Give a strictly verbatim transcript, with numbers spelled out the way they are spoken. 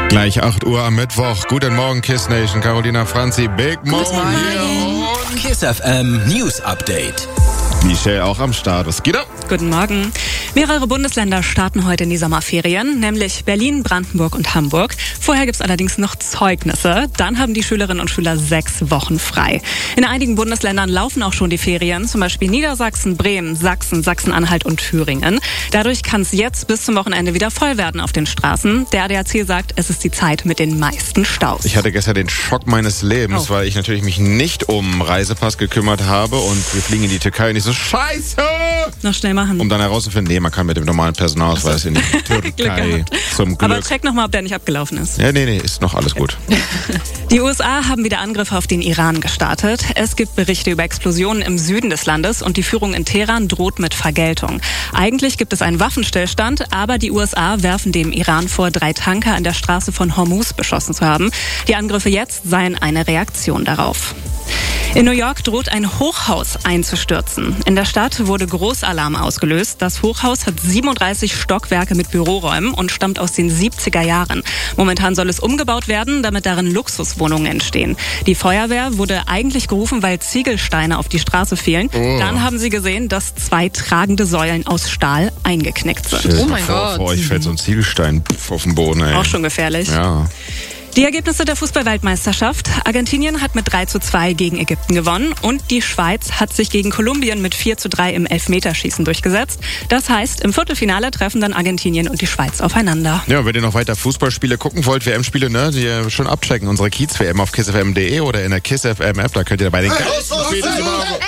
Gleich acht Uhr am Mittwoch. Guten Morgen, Kiss Nation. Carolina Franzi, Big Mo hier und Kiss F M News Update. Michelle auch am Start. Was geht ab? Guten Morgen. Mehrere Bundesländer starten heute in die Sommerferien, nämlich Berlin, Brandenburg und Hamburg. Vorher gibt es allerdings noch Zeugnisse. Dann haben die Schülerinnen und Schüler sechs Wochen frei. In einigen Bundesländern laufen auch schon die Ferien, zum Beispiel Niedersachsen, Bremen, Sachsen, Sachsen-Anhalt und Thüringen. Dadurch kann es jetzt bis zum Wochenende wieder voll werden auf den Straßen. Der A D A C sagt, es ist die Zeit mit den meisten Staus. Ich hatte gestern den Schock meines Lebens, oh. weil ich natürlich mich nicht um Reisepass gekümmert habe und wir fliegen in die Türkei und ich so, Scheiße! Noch schnell machen. Um dann herauszufinden, nee, man kann mit dem normalen Personalausweis in die Türkei. Zum Glück. Aber check nochmal, ob der nicht abgelaufen ist. Ja, nee, nee, ist noch alles gut. Die U S A haben wieder Angriffe auf den Iran gestartet. Es gibt Berichte über Explosionen im Süden des Landes und die Führung in Teheran droht mit Vergeltung. Eigentlich gibt es einen Waffenstillstand, aber die U S A werfen dem Iran vor, drei Tanker an der Straße von Hormuz beschossen zu haben. Die Angriffe jetzt seien eine Reaktion darauf. In New York droht ein Hochhaus einzustürzen. In der Stadt wurde Großalarm ausgelöst. Das Hochhaus hat siebenunddreißig Stockwerke mit Büroräumen und stammt aus den siebziger Jahren. Momentan soll es umgebaut werden, damit darin Luxuswohnungen entstehen. Die Feuerwehr wurde eigentlich gerufen, weil Ziegelsteine auf die Straße fielen. Oh. Dann haben sie gesehen, dass zwei tragende Säulen aus Stahl eingeknickt sind. Shit, oh mein vor, Gott. Vor euch fällt so ein Ziegelstein auf den Boden. Ey. Auch schon gefährlich. Ja. Die Ergebnisse der Fußball-Weltmeisterschaft. Argentinien hat mit drei zu zwei gegen Ägypten gewonnen und die Schweiz hat sich gegen Kolumbien mit vier zu drei im Elfmeterschießen durchgesetzt. Das heißt, im Viertelfinale treffen dann Argentinien und die Schweiz aufeinander. Ja, wenn ihr noch weiter Fußballspiele gucken wollt, W M-Spiele, ne, die schon abchecken. Unsere Kiez-W M auf kiss f m punkt de oder in der Kiss F M App, da könnt ihr bei den geilsten Spielen